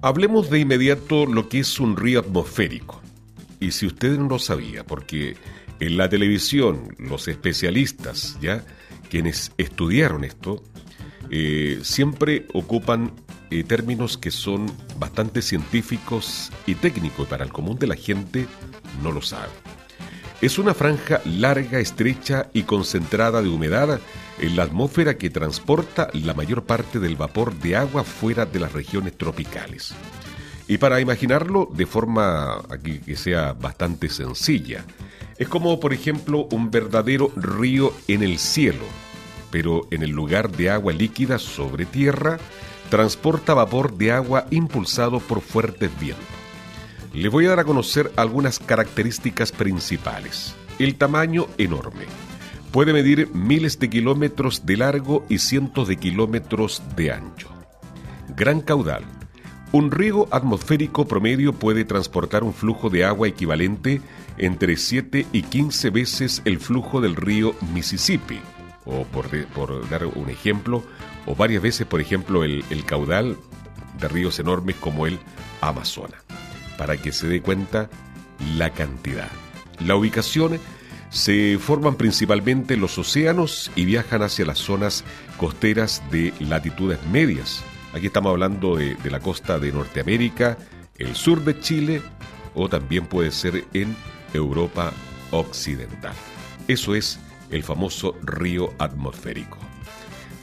Hablemos de inmediato lo que es un río atmosférico. Y si usted no lo sabía, porque en la televisión los especialistas, ya quienes estudiaron esto, siempre ocupan términos que son bastante científicos y técnicos, y para el común de la gente no lo sabe. Es una franja larga, estrecha y concentrada de humedad en la atmósfera que transporta la mayor parte del vapor de agua fuera de las regiones tropicales. Y para imaginarlo de forma aquí que sea bastante sencilla, es como por ejemplo un verdadero río en el cielo, pero en el lugar de agua líquida sobre tierra, transporta vapor de agua impulsado por fuertes vientos. Le voy a dar a conocer algunas características principales. El tamaño enorme. Puede medir miles de kilómetros de largo y cientos de kilómetros de ancho. Gran caudal. Un río atmosférico promedio puede transportar un flujo de agua equivalente entre 7 y 15 veces el flujo del río Mississippi, o por dar un ejemplo, o varias veces, por ejemplo, el caudal de ríos enormes como el Amazonas, para que se dé cuenta la cantidad. La ubicación: se forman principalmente en los océanos y viajan hacia las zonas costeras de latitudes medias. Aquí estamos hablando de la costa de Norteamérica, el sur de Chile, o también puede ser en Europa Occidental. Eso es el famoso río atmosférico.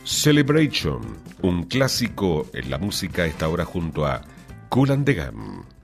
Celebration, un clásico en la música a esta hora junto a Kool and the Gang.